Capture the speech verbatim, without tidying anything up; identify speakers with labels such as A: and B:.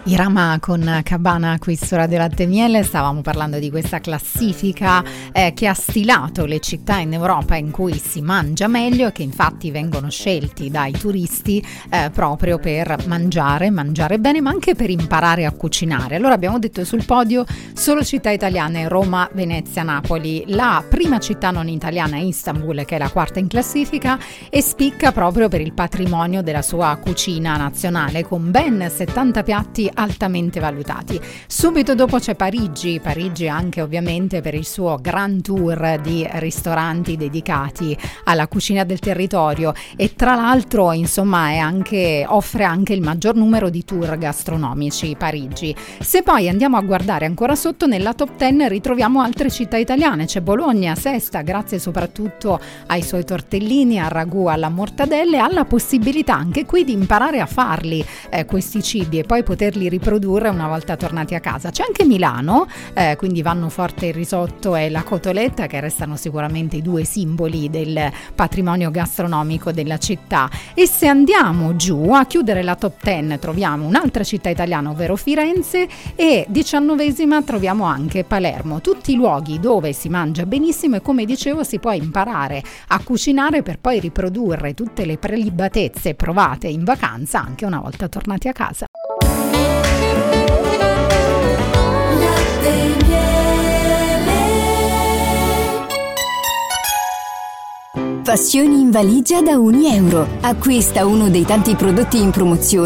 A: Irama con Cabana qui su Radio Latte e Miele. Stavamo parlando di questa classifica eh, che ha stilato le città in Europa in cui si mangia meglio e che infatti vengono scelti dai turisti eh, proprio per mangiare, mangiare bene, ma anche per imparare a cucinare. Allora abbiamo detto sul podio solo città italiane: Roma, Venezia, Napoli. La prima città non italiana è Istanbul, che è la quarta in classifica e spicca proprio per il patrimonio della sua cucina nazionale, con ben settanta piatti altamente valutati. Subito dopo c'è Parigi, Parigi anche ovviamente per il suo grand tour di ristoranti dedicati alla cucina del territorio, e tra l'altro insomma è anche, offre anche il maggior numero di tour gastronomici Parigi. Se poi andiamo a guardare ancora sotto, nella top dieci ritroviamo altre città italiane. C'è Bologna, sesta, grazie soprattutto ai suoi tortellini, al ragù, alla mortadella, e alla possibilità anche qui di imparare a farli eh, questi cibi e poi poterli riprodurre una volta tornati a casa. C'è anche Milano, eh, quindi vanno forte il risotto e la cotoletta, che restano sicuramente i due simboli del patrimonio gastronomico della città. E se andiamo giù a chiudere la top dieci troviamo un'altra città italiana, ovvero Firenze, e diciannovesima troviamo anche Palermo. Tutti luoghi dove si mangia benissimo e, come dicevo, si può imparare a cucinare per poi riprodurre tutte le prelibatezze provate in vacanza anche una volta tornati a casa.
B: Passioni in valigia da un euro. Acquista uno dei tanti prodotti in promozione